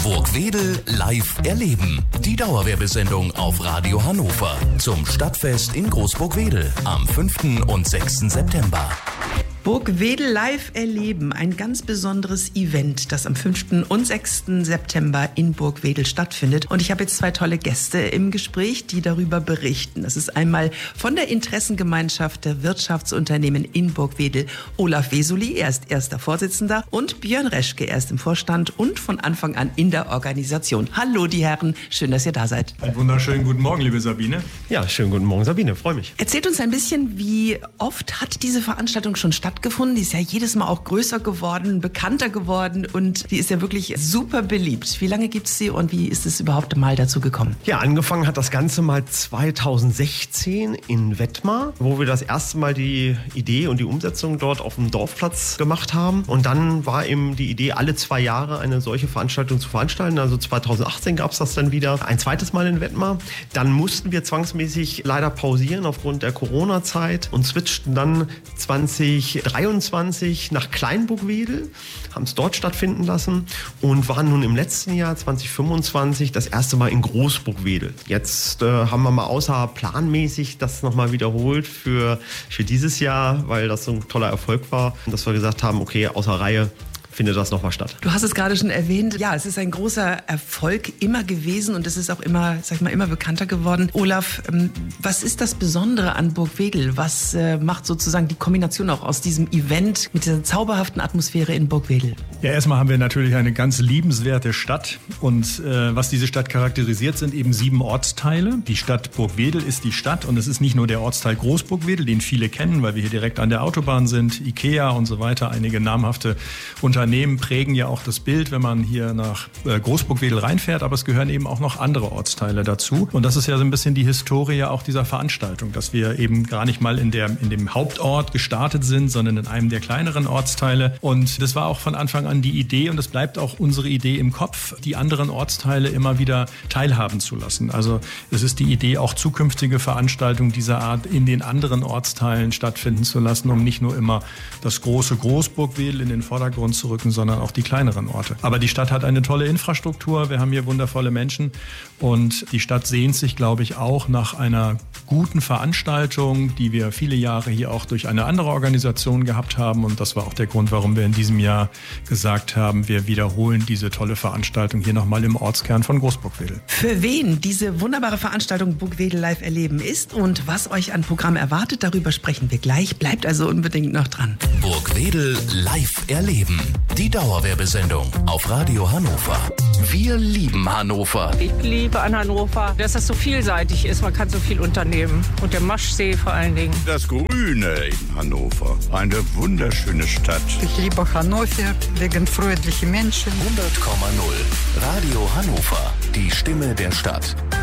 Burgwedel live erleben. Die Dauerwerbesendung auf Radio Hannover zum Stadtfest in Großburgwedel am 5. und 6. September. Burgwedel live erleben, ein ganz besonderes Event, das am 5. und 6. September in Burgwedel stattfindet. Und ich habe jetzt zwei tolle Gäste im Gespräch, die darüber berichten. Das ist einmal von der Interessengemeinschaft der Wirtschaftsunternehmen in Burgwedel Olaf Wesoli, er ist erster Vorsitzender, und Björn Reschke, er ist im Vorstand und von Anfang an in der Organisation. Hallo die Herren, schön, dass ihr da seid. Einen wunderschönen guten Morgen, liebe Sabine. Ja, schönen guten Morgen, Sabine, freue mich. Erzählt uns ein bisschen, wie oft hat diese Veranstaltung schon stattgefunden? Die ist ja jedes Mal auch größer geworden, bekannter geworden und die ist ja wirklich super beliebt. Wie lange gibt es sie und wie ist es überhaupt mal dazu gekommen? Ja, angefangen hat das Ganze mal 2016 in Wettmar, wo wir das erste Mal die Idee und die Umsetzung dort auf dem Dorfplatz gemacht haben. Und dann war eben die Idee, alle 2 Jahre eine solche Veranstaltung zu veranstalten. Also 2018 gab es das dann wieder ein zweites Mal in Wettmar. Dann mussten wir zwangsmäßig leider pausieren aufgrund der Corona-Zeit und switchten dann 2023 nach Kleinburgwedel, haben es dort stattfinden lassen und waren nun im letzten Jahr 2025 das erste Mal in Großburgwedel. Jetzt haben wir mal außerplanmäßig das nochmal wiederholt für dieses Jahr, weil das so ein toller Erfolg war, dass wir gesagt haben, okay, außer Reihe findet das nochmal statt. Du hast es gerade schon erwähnt. Ja, es ist ein großer Erfolg immer gewesen und es ist auch immer, immer bekannter geworden. Olaf, was ist das Besondere an Burgwedel? Was macht sozusagen die Kombination auch aus diesem Event mit dieser zauberhaften Atmosphäre in Burgwedel? Ja, erstmal haben wir natürlich eine ganz liebenswerte Stadt und was diese Stadt charakterisiert, sind eben 7 Ortsteile. Die Stadt Burgwedel ist die Stadt und es ist nicht nur der Ortsteil Großburgwedel, den viele kennen, weil wir hier direkt an der Autobahn sind, Ikea und so weiter, einige namhafte Unternehmen prägen ja auch das Bild, wenn man hier nach Großburgwedel reinfährt, aber es gehören eben auch noch andere Ortsteile dazu. Und das ist ja so ein bisschen die Historie auch dieser Veranstaltung, dass wir eben gar nicht mal in dem Hauptort gestartet sind, sondern in einem der kleineren Ortsteile. Und das war auch von Anfang an die Idee und es bleibt auch unsere Idee im Kopf, die anderen Ortsteile immer wieder teilhaben zu lassen. Also es ist die Idee, auch zukünftige Veranstaltungen dieser Art in den anderen Ortsteilen stattfinden zu lassen, um nicht nur immer das große Großburgwedel in den Vordergrund zu rücken, sondern auch die kleineren Orte. Aber die Stadt hat eine tolle Infrastruktur, wir haben hier wundervolle Menschen und die Stadt sehnt sich, glaube ich, auch nach einer guten Veranstaltung, die wir viele Jahre hier auch durch eine andere Organisation gehabt haben und das war auch der Grund, warum wir in diesem Jahr gesagt haben, wir wiederholen diese tolle Veranstaltung hier nochmal im Ortskern von Großburgwedel. Für wen diese wunderbare Veranstaltung Burgwedel live erleben ist und was euch an Programm erwartet, darüber sprechen wir gleich. Bleibt also unbedingt noch dran. Burgwedel live erleben. Die Dauerwerbesendung auf Radio Hannover. Wir lieben Hannover. Ich liebe an Hannover, dass das so vielseitig ist. Man kann so viel unternehmen. Und der Maschsee vor allen Dingen. Das Grüne in Hannover. Eine wunderschöne Stadt. Ich liebe Hannover wegen freundlichen Menschen. 100,0 Radio Hannover. Die Stimme der Stadt.